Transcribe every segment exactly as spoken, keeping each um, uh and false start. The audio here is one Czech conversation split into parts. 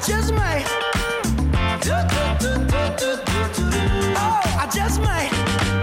just might. Oh, I just might.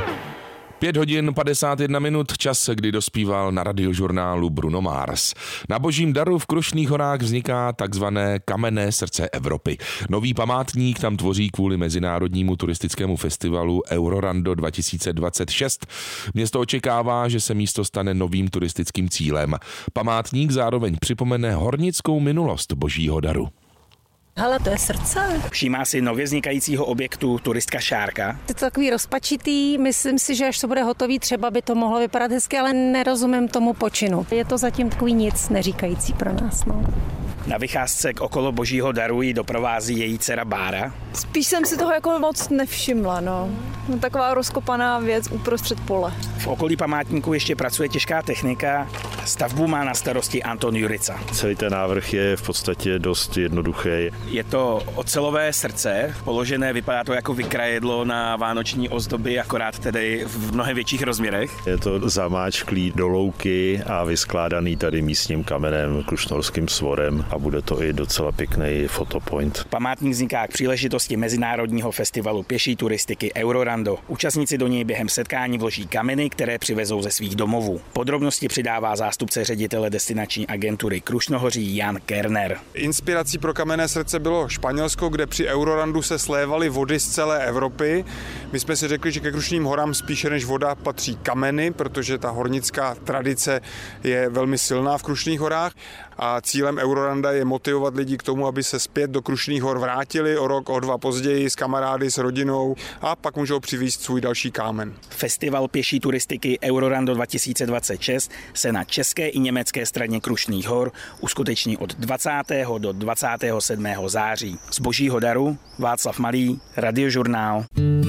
Pět hodin padesát jedna minut, čas, kdy dospíval na radiožurnálu Bruno Mars. Na Božím daru v Krušných horách vzniká takzvané kamenné srdce Evropy. Nový památník tam tvoří kvůli mezinárodnímu turistickému festivalu Eurorando dva tisíce dvacet šest. Město očekává, že se místo stane novým turistickým cílem. Památník zároveň připomene hornickou minulost Božího daru. Hele, to je srdce. Všímá si nově vznikajícího objektu turistka Šárka. Je to takový rozpačitý, myslím si, že až to bude hotový, třeba by to mohlo vypadat hezky, ale nerozumím tomu počinu. Je to zatím takový nic neříkající pro nás, no. Na vycházce k okolo Božího daru ji doprovází její dcera Bára. Spíš jsem si toho jako moc nevšimla, no. no taková rozkopaná věc uprostřed pole. V okolí památníku ještě pracuje těžká technika. Stavbu má na starosti Anton Jurica. Celý ten návrh je v podstatě dost jednoduchý. Je to ocelové srdce, položené, vypadá to jako vykrajedlo na vánoční ozdoby, akorát tedy v mnohem větších rozměrech. Je to zamáčklý do louky a vyskládaný tady místním kamenem, krušnohorským svorem a bude to i docela pěkný fotopoint. Památník vzniká k příležitosti mezinárodního festivalu pěší turistiky Eurorando. Účastníci do něj během setkání vloží kameny, které přivezou ze svých domovů. Podrobnosti přidává zástupce ředitele destinační agentury Krušnohoří Jan Kerner. Inspirací pro kamenné srdce bylo Španělsko, kde při Eurorandu se slévaly vody z celé Evropy. My jsme si řekli, že ke Krušným horám spíše než voda patří kameny, protože ta hornická tradice je velmi silná v Krušných horách a cílem Euroranda je motivovat lidi k tomu, aby se zpět do Krušných hor vrátili o rok, o dva později s kamarády, s rodinou a pak můžou přivízt svůj další kámen. Festival pěší turistiky Eurorando dva tisíce dvacet šest se na české i německé straně Krušných hor uskuteční od dvacátého do dvacátého sedmého září. Z Božího daru Václav Malý, Radiožurnál.